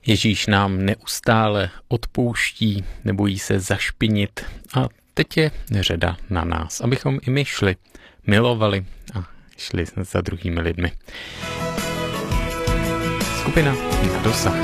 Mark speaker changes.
Speaker 1: Ježíš nám neustále odpouští, nebojí se zašpinit a teď je řada na nás, abychom i my šli, milovali a šli za druhými lidmi. Skupina Na dosah.